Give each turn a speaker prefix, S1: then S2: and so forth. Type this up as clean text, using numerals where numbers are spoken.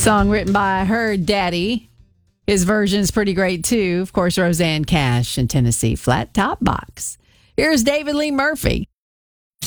S1: Song written by her daddy. His version is pretty great, too. Of course, Roseanne Cash and Tennessee Flat Top Box. Here's David Lee Murphy.